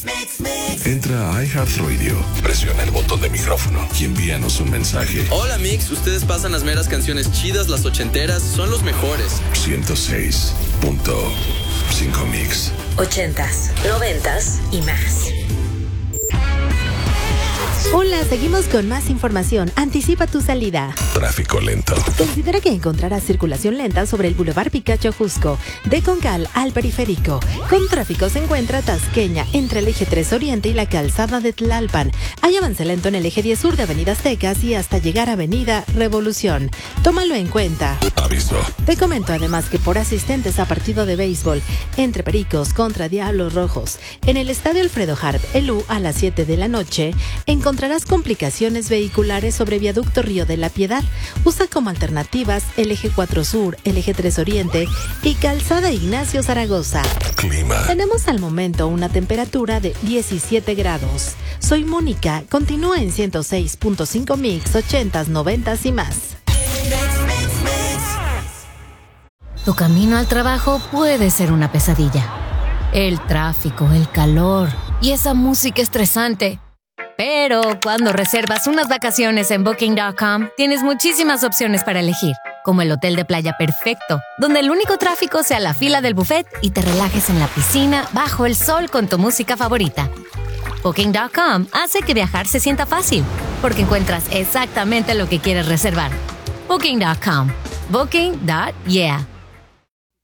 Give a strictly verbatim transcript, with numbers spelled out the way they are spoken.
Entra a iHeartRadio, presiona el botón de micrófono y envíanos un mensaje. Hola Mix, ustedes pasan las meras canciones chidas, las ochenteras, son los mejores. ciento seis punto cinco Mix. Ochentas, noventas y más. Hola, seguimos con más información. Anticipa tu salida. Tráfico lento. Considera que encontrarás circulación lenta sobre el Boulevard Picacho Jusco, de Concal al Periférico. Con tráfico se encuentra Tasqueña, entre el eje tres Oriente y la calzada de Tlalpan. Hay avance lento en el eje diez Sur de Avenida Aztecas y hasta llegar a Avenida Revolución. Tómalo en cuenta. Aviso. Te comento además que por asistentes a partido de béisbol entre Pericos contra Diablos Rojos, en el Estadio Alfredo Harp, el U, a las siete de la noche, encontrarás complicaciones vehiculares sobre Viaducto Río de la Piedad. Usa como alternativas el eje cuatro Sur, el eje tres Oriente y calzada Ignacio Zaragoza. Clima. Tenemos al momento una temperatura de diecisiete grados. Soy Mónica, continúa en ciento seis punto cinco Mix, ochentas, noventas y más. Tu camino al trabajo puede ser una pesadilla. El tráfico, el calor y esa música estresante. Pero cuando reservas unas vacaciones en Booking punto com, tienes muchísimas opciones para elegir, como el hotel de playa perfecto, donde el único tráfico sea la fila del buffet y te relajes en la piscina bajo el sol con tu música favorita. Booking punto com hace que viajar se sienta fácil, porque encuentras exactamente lo que quieres reservar. Booking punto com. Booking. Yeah.